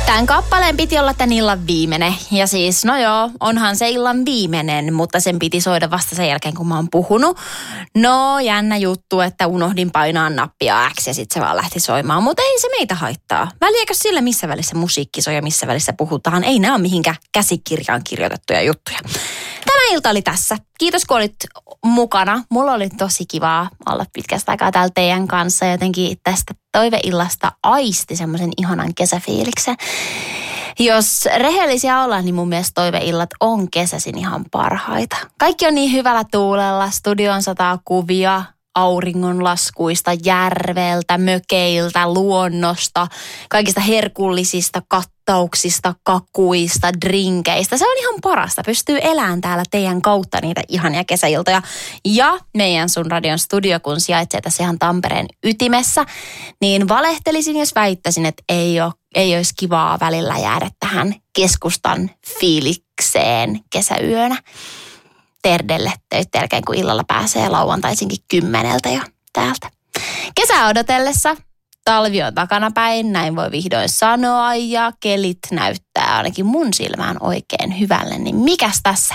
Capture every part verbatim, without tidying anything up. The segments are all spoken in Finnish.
Tämän kappaleen piti olla tämän illan viimeinen. Ja siis, no joo, onhan se illan viimeinen, mutta sen piti soida vasta sen jälkeen, kun mä oon puhunut. No, jännä juttu, että unohdin painaa nappia X ja sitten se vaan lähti soimaan. Mutta ei se meitä haittaa. Väliäkö sillä, missä välissä musiikki soi ja missä välissä puhutaan? Ei nämä ole mihinkään käsikirjaan kirjoitettuja juttuja. Tämä ilta oli tässä. Kiitos, kun olit mukana. Mulla oli tosi kivaa olla pitkästä aikaa täällä teidän kanssa. Jotenkin tästä toiveillasta aisti semmoisen ihanan kesäfiiliksen. Jos rehellisiä ollaan, niin mun mielestä toiveillat on kesäisin ihan parhaita. Kaikki on niin hyvällä tuulella. Studion sataa kuvia auringonlaskuista, järveltä, mökeiltä, luonnosta, kaikista herkullisista kattauksista, kakuista, drinkeistä. Se on ihan parasta. Pystyy elämään täällä teidän kautta niitä ihania kesäiltoja. Ja meidän Sun Radion studio, kun sijaitsee tässä ihan Tampereen ytimessä, niin valehtelisin, jos väittäisin, että ei ole, ei olisi kivaa välillä jäädä tähän keskustan fiilikseen kesäyönä. Terdelle töitä jälkeen, kun illalla pääsee lauantaisinkin kymmeneltä jo täältä. Kesää odotellessa talvi on takanapäin, näin voi vihdoin sanoa, ja kelit näyttää ainakin mun silmään oikein hyvälle, niin mikäs tässä?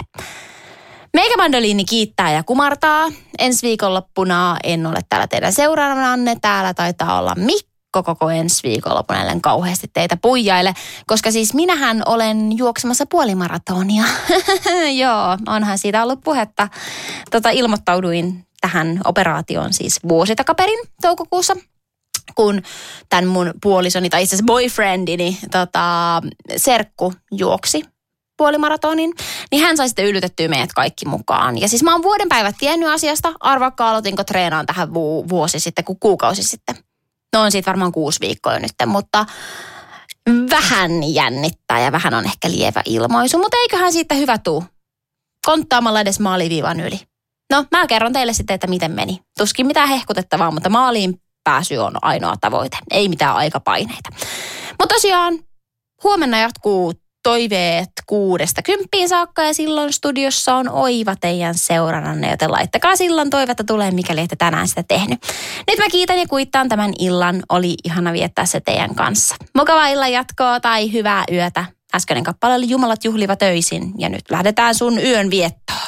Meikä mandoliini kiittää ja kumartaa. Ensi viikonloppuna en ole täällä teidän seuraavananne, täällä taitaa olla Mikko. Koko ensi viikonloppuna ellen kauheasti teitä puijaile, koska siis minähän olen juoksemassa puolimaratonia. Joo, onhan siitä ollut puhetta. Tota, ilmoittauduin tähän operaatioon siis vuosi takaperin toukokuussa, kun tämän mun puolisoni tai itse asiassa boyfriendini tota, serkku juoksi puolimaratonin, niin hän sai sitten yllytettyä meidät kaikki mukaan. Ja siis mä oon vuoden päivät tiennyt asiasta, arvakkaa aloitinko treenaan tähän vu- vuosi sitten kuin kuukausi sitten. No on siitä varmaan kuusi viikkoa jo nyt, mutta vähän jännittää ja vähän on ehkä lievä ilmaisu, mutta eiköhän siitä hyvä tuu. Konttaamalla edes maaliviivan yli. No, mä kerron teille sitten, että miten meni. Tuskin mitään hehkutettavaa, mutta maaliin pääsy on ainoa tavoite. Ei mitään aikapaineita. Mutta tosiaan, huomenna jatkuu toiveet kuudesta kymppiin saakka ja silloin studiossa on oiva teidän seurannanne, joten laittakaa silloin toivetta tulee, mikäli ette tänään sitä tehnyt. Nyt mä kiitän ja kuittaan tämän illan. Oli ihana viettää se teidän kanssa. Mukavaa illan jatkoa tai hyvää yötä. Äskeinen kappale oli Jumalat juhlivat öisin ja nyt lähdetään sun yön viettoon.